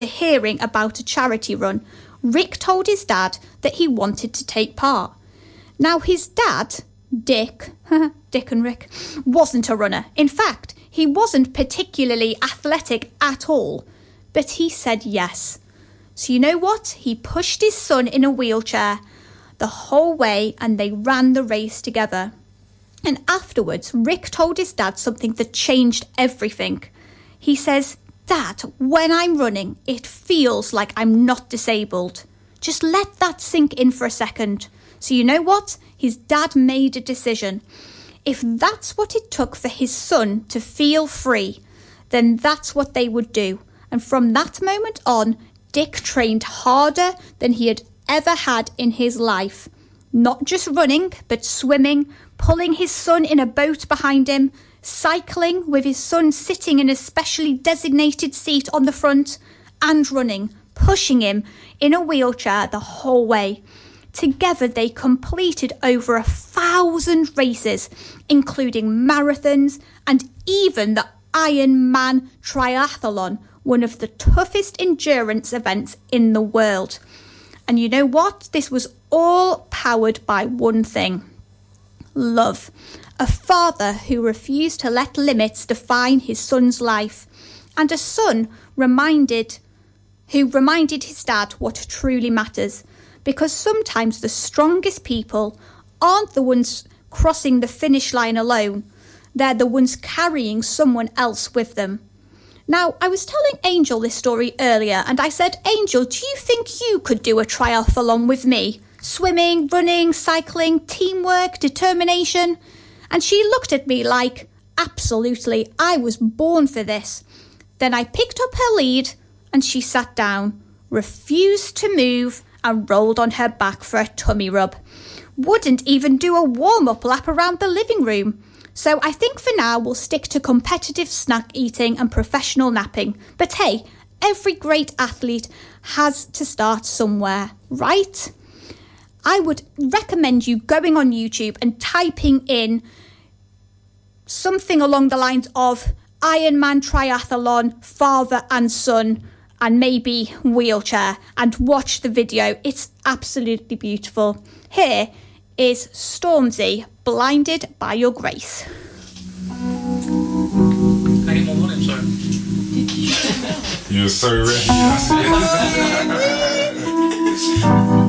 hearing about a charity run, Rick told his dad that he wanted to take part. Now, his dad, Dick and Rick, wasn't a runner. In fact, he wasn't particularly athletic at all. But he said yes. So you know what? He pushed his son in a wheelchair the whole way and they ran the race together. And afterwards, Rick told his dad something that changed everything. He says, "Dad, when I'm running, it feels like I'm not disabled." Just let that sink in for a second. So you know what? His dad made a decision. If that's what it took for his son to feel free, then that's what they would do. And from that moment on, Dick trained harder than he had ever had in his life. Not just running, but swimming, pulling his son in a boat behind him, cycling with his son sitting in a specially designated seat on the front, and running, pushing him in a wheelchair the whole way. Together they completed over 1,000 races, including marathons and even the Ironman Triathlon, one of the toughest endurance events in the world. And you know what? This was all powered by one thing: love. A father who refused to let limits define his son's life, and a son who reminded his dad what truly matters. Because sometimes the strongest people aren't the ones crossing the finish line alone. They're the ones carrying someone else with them. Now, I was telling Angel this story earlier, and I said, "Angel, do you think you could do a triathlon with me? Swimming, running, cycling, teamwork, determination?" And she looked at me like, absolutely, I was born for this. Then I picked up her lead and she sat down, refused to move, and rolled on her back for a tummy rub. Wouldn't even do a warm-up lap around the living room. So I think for now we'll stick to competitive snack eating and professional napping. But hey, every great athlete has to start somewhere, right? I would recommend you going on YouTube and typing in something along the lines of Ironman Triathlon, father and son, and maybe wheelchair, and watch the video. It's absolutely beautiful. Here is Stormzy, Blinded by Your Grace. Can I get more money? I'm sorry. You're so ready.